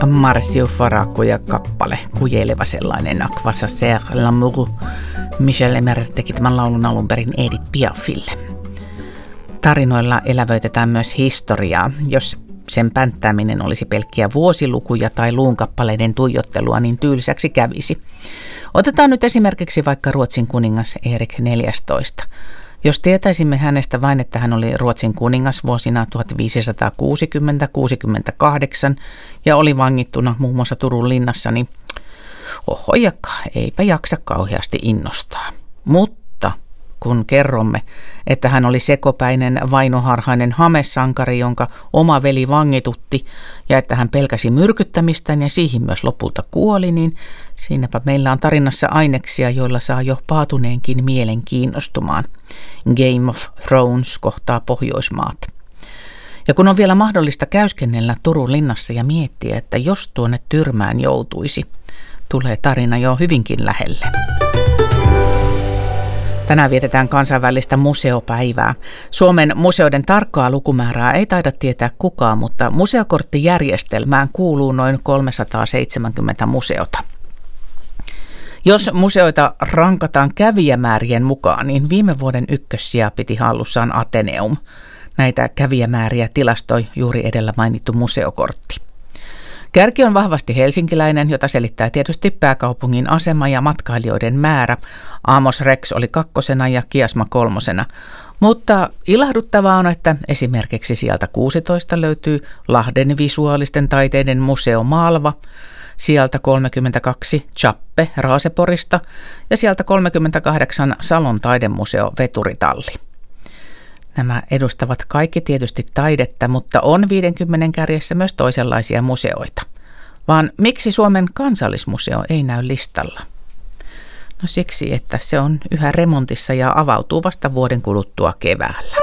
Marcio Farakoja kappale, kujeleva sellainen, Aquasa Ser l'amour. Michel Emer teki tämän laulun alun perin Edith Piafille. Tarinoilla elävöitetään myös historiaa. Jos sen pänttääminen olisi pelkkiä vuosilukuja tai luunkappaleiden tuijottelua, niin tylsäksi kävisi. Otetaan nyt esimerkiksi vaikka Ruotsin kuningas Erik 14. Jos tietäisimme hänestä vain, että hän oli Ruotsin kuningas vuosina 1560-68 ja oli vangittuna muun muassa Turun linnassa, niin ohojakka, eipä jaksa kauheasti innostaa. Mutta kun kerromme, että hän oli sekopäinen, vainoharhainen hamesankari, jonka oma veli vangitutti, ja että hän pelkäsi myrkyttämistään ja siihen myös lopulta kuoli, niin siinäpä meillä on tarinassa aineksia, joilla saa jo paatuneenkin mielen kiinnostumaan. Game of Thrones kohtaa Pohjoismaat. Ja kun on vielä mahdollista käyskennellä Turun linnassa ja miettiä, että jos tuonne tyrmään joutuisi, tulee tarina jo hyvinkin lähelle. Tänään vietetään kansainvälistä museopäivää. Suomen museoiden tarkkaa lukumäärää ei taida tietää kukaan, mutta museokorttijärjestelmään kuuluu noin 370 museota. Jos museoita rankataan kävijämäärien mukaan, niin viime vuoden ykkössijaa piti hallussaan Atheneum. Näitä kävijämääriä tilastoi juuri edellä mainittu museokortti. Kärki on vahvasti helsinkiläinen, jota selittää tietysti pääkaupungin asema ja matkailijoiden määrä. Amos Rex oli 2. ja Kiasma 3. Mutta ilahduttavaa on, että esimerkiksi sieltä 16 löytyy Lahden visuaalisten taiteiden museo Malva, sieltä 32 Chappe Raaseporista ja sieltä 38 Salon taidemuseo Veturitalli. Nämä edustavat kaikki tietysti taidetta, mutta on 50 kärjessä myös toisenlaisia museoita. Vaan miksi Suomen kansallismuseo ei näy listalla? No siksi, että se on yhä remontissa ja avautuu vasta vuoden kuluttua keväällä.